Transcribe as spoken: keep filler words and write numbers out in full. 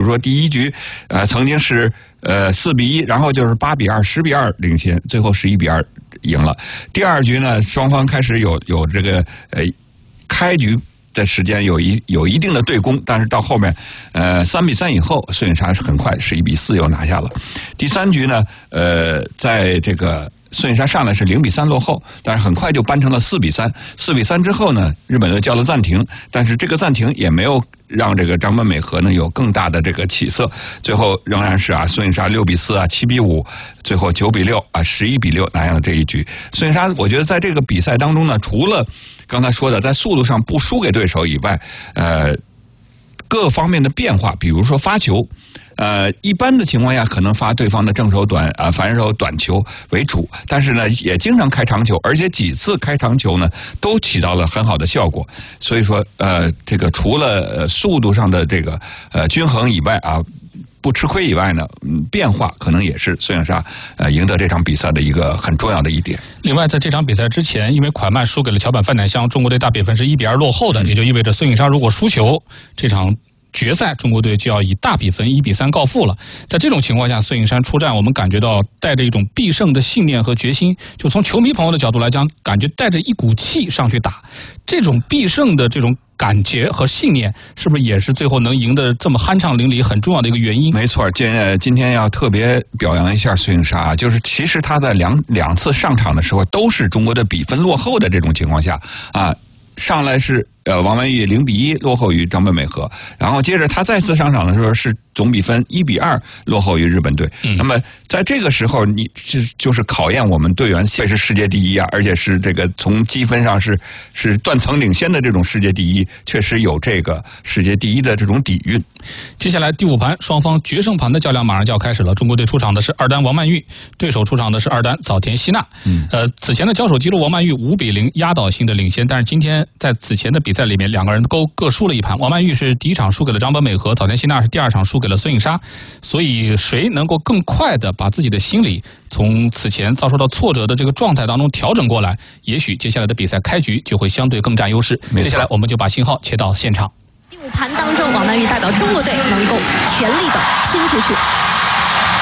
说第一局呃曾经是呃四比一，然后就是八比二、十比二领先，最后十一比二赢了。第二局呢，双方开始有有这个呃开局的时间有一有一定的对攻，但是到后面呃三比三以后，孙颖莎是很快十一比四又拿下了。第三局呢，呃在这个孙颖莎上来是零比三落后，但是很快就扳成了四比三。四比三之后呢，日本队叫了暂停，但是这个暂停也没有让这个张本美和呢有更大的这个起色。最后仍然是啊，孙颖莎六比四啊，七比五，最后九比六啊，十一比六拿下了这一局。孙颖莎，我觉得在这个比赛当中呢，除了刚才说的在速度上不输给对手以外，呃，各方面的变化，比如说发球。呃，一般的情况下可能发对方的正手短啊、呃、反手短球为主，但是呢也经常开长球，而且几次开长球呢都起到了很好的效果。所以说呃这个除了速度上的这个呃均衡以外啊，不吃亏以外呢，嗯，变化可能也是孙颖莎呃赢得这场比赛的一个很重要的一点。 另外，在这场比赛之前，因为蒯曼输给了桥本范乃香，中国队大比分是一比二落后的，也就意味着孙颖莎如果输球，这场决赛中国队就要以大比分一比三告负了。在这种情况下，孙颖莎出战，我们感觉到带着一种必胜的信念和决心，就从球迷朋友的角度来讲，感觉带着一股气上去打，这种必胜的这种感觉和信念，是不是也是最后能赢得这么酣畅淋漓很重要的一个原因？ 没错，今今天要特别表扬一下孙颖莎，就是其实她在两两次上场的时候都是中国的比分落后的这种情况下啊，上来是呃王曼玉零比一落后于张本美和，然后接着她再次上场的时候是总比分一比二落后于日本队。嗯、那么在这个时候，你是就是考验我们队员谁是世界第一啊，而且是这个从积分上是是断层领先的这种世界第一，确实有这个世界第一的这种底蕴。 接下来第五盘，双方决胜盘的较量马上就要开始了。中国队出场的是二单王曼玉，对手出场的是二单早田希娜。嗯，呃，此前的交手记录，王曼玉五比零压倒性的领先，但是今天在此前的比赛里面，两个人都各输了一盘。王曼玉是第一场输给了张本美和，早田希娜是第二场输给了孙颖莎。所以谁能够更快的把自己的心理从此前遭受到挫折的这个状态当中调整过来，也许接下来的比赛开局就会相对更占优势。接下来我们就把信号切到现场。 第五盘当中，王曼玉代表中国队能够全力的拼出去。